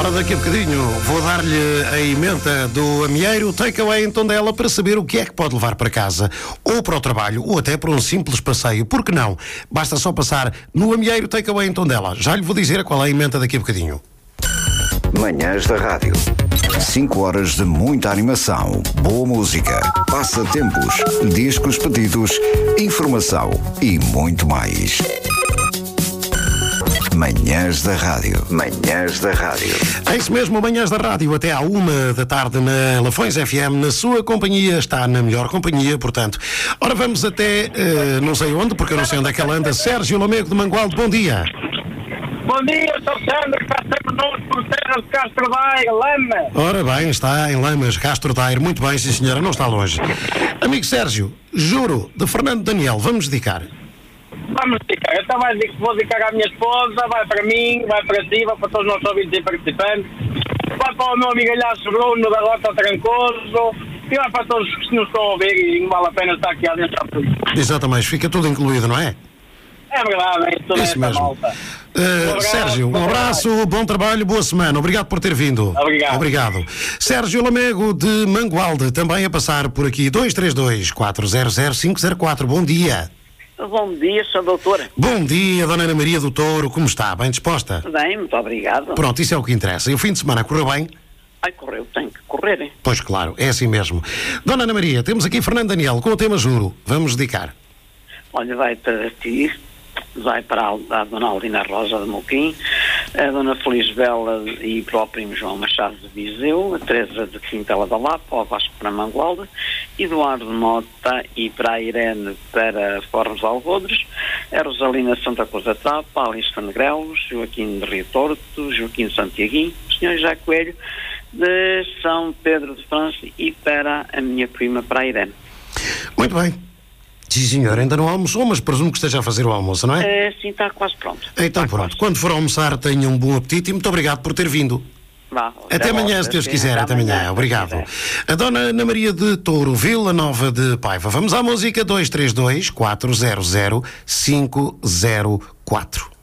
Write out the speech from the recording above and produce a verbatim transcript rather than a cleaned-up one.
Ora, daqui a bocadinho vou dar-lhe a emenda do Amieiro Takeaway em Tondela para saber o que é que pode levar para casa, ou para o trabalho, ou até para um simples passeio. Por que não? Basta só passar no Amieiro Takeaway em Tondela. Já lhe vou dizer qual é a emenda daqui a bocadinho. Manhãs da Rádio. cinco horas de muita animação, boa música, passatempos, discos pedidos, informação e muito mais. Manhãs da Rádio. Manhãs da Rádio. É isso mesmo, Manhãs da Rádio, até à uma da tarde na Lafões F M, na sua companhia, está na melhor companhia, portanto. Ora, vamos até, uh, não sei onde, porque eu não sei onde é que ela anda. Sérgio Lamego de Mangualde, bom dia. Bom dia, sou Sandro, cá sempre nós por terra de Castro Daire, Lama. Ora bem, está em Lamas, Castro Daire, muito bem, sim senhora, não está longe. Amigo Sérgio, Juro, de Fernando Daniel, vamos dedicar. Vamos dedicar, então vai, vou dedicar à minha esposa, vai para mim, vai para si, vai para todos os nossos ouvintes e participantes, vai para o meu amigalhaço Bruno da Rota Trancoso, e vai para todos que nos estão a ouvir e não vale a pena estar aqui a dentro. Exatamente, fica tudo incluído, não é? É verdade, é tudo isso mesmo. Malta. Uh, Um Sérgio, um bom abraço, trabalho. bom trabalho, boa semana. Obrigado por ter vindo. Obrigado. Obrigado. Sérgio Lamego de Mangualde, também a passar por aqui. dois três dois, quatro zero zero, cinco zero quatro. Bom dia. Bom dia, senhor doutor. Bom dia, Dona Ana Maria do Touro. Como está? Bem disposta? Bem, muito obrigado. Pronto, isso é o que interessa. E o fim de semana correu bem? Ai, correu, tem que correr, hein? Pois claro, é assim mesmo. Dona Ana Maria, temos aqui Fernando Daniel com o tema Juro. Vamos dedicar. Olha, vai para ti, vai para a, a Dona Aldina Rosa de Moquim, a Dona Feliz Bela e para o primo João Machado de Viseu, a Teresa de Quintela da Lapa, o Vasco para Mangualde, Eduardo Mota e para a Irene para Fornos Algodres, a Rosalina Santa Cruz da Tapa, Alice Negrelos, Joaquim de Rio Torto, Joaquim de Santiaguinho, o senhor José Coelho de São Pedro de França e para a minha prima, para a Irene. Muito bem. Sim, senhor, ainda não almoçou, mas presumo que esteja a fazer o almoço, não é? É, sim, está quase pronto. Então está pronto, quase. quando for almoçar tenha um bom apetite e muito obrigado por ter vindo. Vá, Até amanhã, logo, se Deus sim, quiser, até amanhã, amanhã, obrigado. se quiser. A Dona Ana Maria de Touro, Vila Nova de Paiva. Vamos à música dois três dois, quatro zero zero, cinco zero quatro.